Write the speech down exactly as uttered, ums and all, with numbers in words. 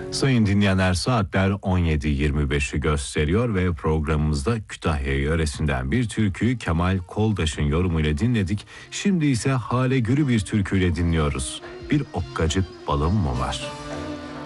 Sayın dinleyenler, saatler on yedi yirmi beşi gösteriyor ve programımızda Kütahya yöresinden bir türküyü Kemal Koldaş'ın yorumuyla dinledik. Şimdi ise Hale Gürü bir türküyle dinliyoruz. Bir okkacık balım mı var?